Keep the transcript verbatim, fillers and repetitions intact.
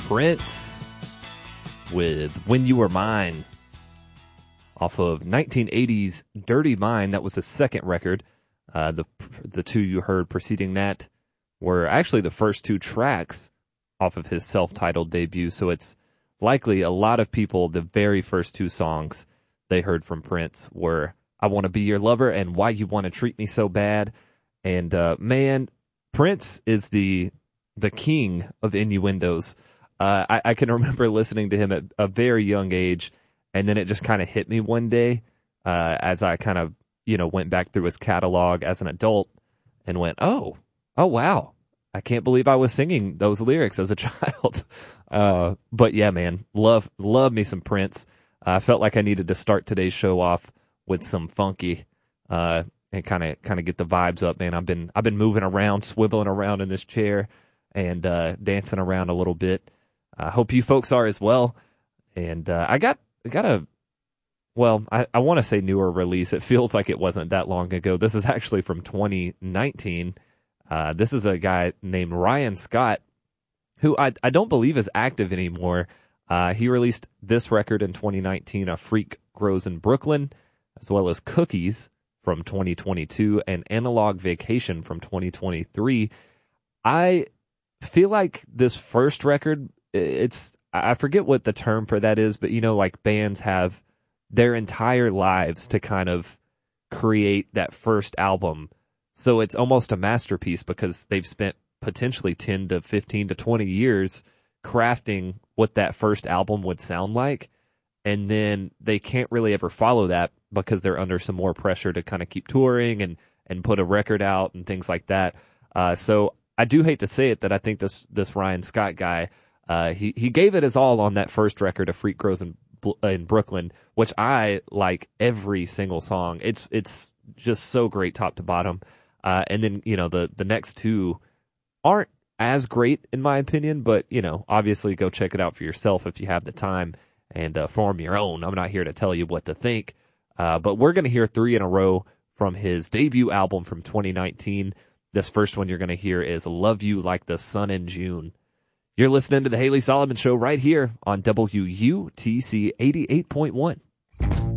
Prince with When You Were Mine off of nineteen eighties Dirty Mind. That was the second record. Uh, the the two you heard preceding that were actually the first two tracks off of his self-titled debut, so it's likely a lot of people, the very first two songs they heard from Prince were I Want to Be Your Lover and Why You Want to Treat Me So Bad. And uh, man, Prince is the the king of innuendos. Uh, I, I can remember listening to him at a very young age, and then it just kind of hit me one day uh, as I kind of, you know, went back through his catalog as an adult and went, oh, oh, wow. I can't believe I was singing those lyrics as a child. Uh, but yeah, man, love, love me some Prince. I uh, felt like I needed to start today's show off with some funky, uh, and kind of, kind of get the vibes up, man. I've been, I've been moving around, swiveling around in this chair and, uh, dancing around a little bit. I uh, hope you folks are as well. And, uh, I got, I got a, well, I, I want to say newer release. It feels like it wasn't that long ago. This is actually from twenty nineteen. Uh, this is a guy named Ryan Scott, who I, I don't believe is active anymore. Uh, he released this record in twenty nineteen, A Freak Grows in Brooklyn, as well as Cookies from twenty twenty-two and Analog Vacation from twenty twenty-three. I feel like this first record, it's, I forget what the term for that is, but you know, like bands have their entire lives to kind of create that first album. So it's almost a masterpiece because they've spent potentially ten to fifteen to twenty years crafting what that first album would sound like. And then they can't really ever follow that because they're under some more pressure to kind of keep touring and, and put a record out and things like that. Uh, so I do hate to say it that I think this, this Ryan Scott guy, uh, he, he gave it his all on that first record, A Freak Grows in, in Brooklyn, which I like every single song. It's, it's just so great top to bottom. Uh, and then, you know, the, the next two aren't as great in my opinion, but, you know, obviously go check it out for yourself if you have the time and uh, form your own. I'm not here to tell you what to think, uh, but we're going to hear three in a row from his debut album from twenty nineteen. This first one you're going to hear is Love You Like the Sun in June. You're listening to The Haley Solomon Show right here on W U T C eighty-eight point one.